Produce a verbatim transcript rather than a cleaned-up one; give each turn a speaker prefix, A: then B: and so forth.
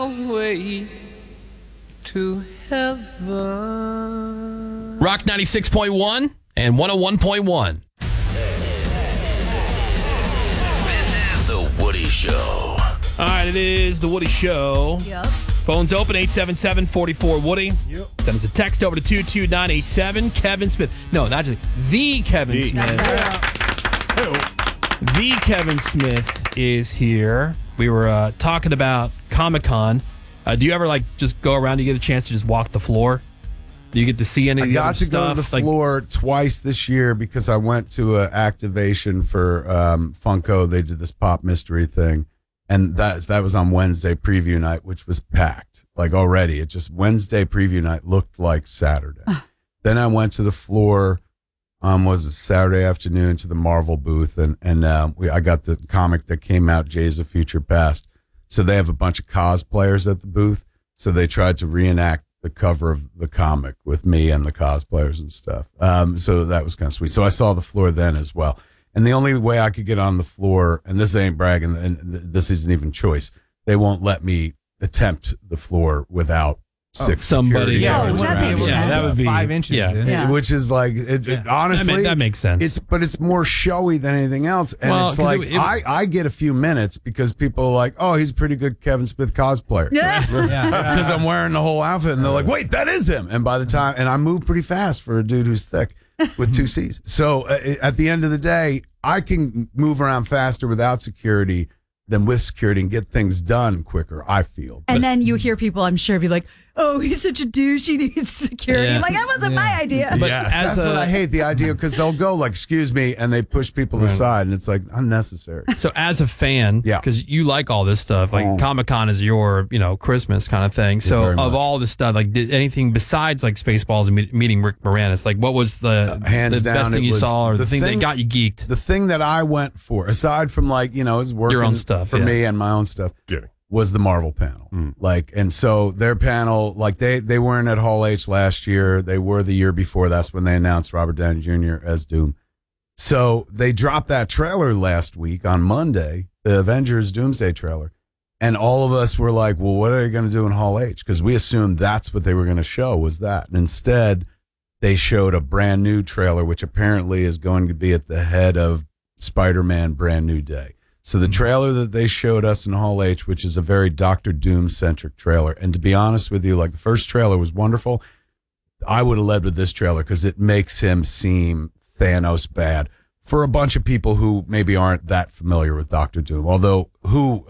A: Way to heaven.
B: Rock ninety-six point one and one oh one point one.
C: This is The Woody Show.
B: All right, it is The Woody Show.
D: Yep.
B: Phone's open, eight seven seven, four four, Woody.
E: Yep.
B: Send us a text over to two two nine eight seven. Kevin Smith. No, not just the Kevin
E: The.
B: Smith. The Kevin Smith is here. We were uh, talking about Comic-Con. Uh, do you ever, like, just go around, do you get a chance to just walk the floor? Do you get to see any of
F: I
B: the
F: got
B: other
F: to
B: stuff?
F: go to the
B: Like,
F: floor twice this year because I went to an activation for um, Funko. They did this pop mystery thing, and that that was on Wednesday preview night, which was packed. Like already, it just Wednesday preview night looked like Saturday. Then I went to the floor. Um, was it Saturday afternoon to the Marvel booth, and and um, we I got the comic that came out, Jays of Future Past. So they have a bunch of cosplayers at the booth. So they tried to reenact the cover of the comic with me and the cosplayers and stuff. Um, so that was kind of sweet. So I saw the floor then as well. And the only way I could get on the floor, and this ain't bragging, and this isn't even choice, they won't let me attempt the floor without six
B: somebody-
F: security
B: yeah,
F: guards
D: that
F: around
D: makes
F: and
D: sense.
F: stuff.
E: that would be
A: Five inches
B: yeah.
A: in.
D: Yeah.
F: Which is like, it, it, honestly,
B: That, ma- that makes sense.
F: it's but it's more showy than anything else, and
B: Well,
F: it's
B: 'cause
F: like
B: it- it-
F: I, I get a few minutes because people are like, oh, he's a pretty good Kevin Smith cosplayer
D: Yeah.
F: because I'm wearing the whole outfit, and they're like, wait, that is him. And by the time, and I move pretty fast for a dude who's thick with two C's. So uh, at the end of the day, I can move around faster without security than with security and get things done quicker. I feel.
D: And then you hear people, I'm sure, be like, oh, he's such a douche. He needs security.
B: Yeah.
D: Like, that wasn't my idea.
B: But
F: yes,
B: as
F: that's
B: a-
F: what I hate, the idea, because they'll go like, excuse me, and they push people aside, and it's like unnecessary.
B: So as a fan,
F: Yeah.
B: because you like all this stuff, like
F: Oh.
B: Comic-Con is your, you know, Christmas kind of thing. So
F: very
B: of
F: much.
B: all the stuff, like did anything besides like Spaceballs and meet, meeting Rick Moranis, like what was the,
F: Uh, hands
B: the
F: down,
B: best thing
F: it
B: you
F: was
B: saw or the,
F: the
B: thing,
F: thing-
B: that got you geeked?
F: The thing that I went for, aside from like, you know, it's working
B: Your own stuff,
F: for
B: yeah.
F: me and my own stuff,
E: Kidding.
F: was the Marvel panel. Like, and so their panel, like they, they weren't at Hall H last year. They were the year before. That's when they announced Robert Downey Junior as Doom. So they dropped that trailer last week on Monday, the Avengers Doomsday trailer. And all of us were like, well, what are they going to do in Hall H? Because we assumed that's what they were going to show was that. And instead, they showed a brand new trailer, which apparently is going to be at the head of Spider-Man Brand New Day. So the trailer that they showed us in Hall H, which is a very Doctor Doom-centric trailer, and to be honest with you, like the first trailer was wonderful. I would have led with this trailer because it makes him seem Thanos bad for a bunch of people who maybe aren't that familiar with Doctor Doom. Although who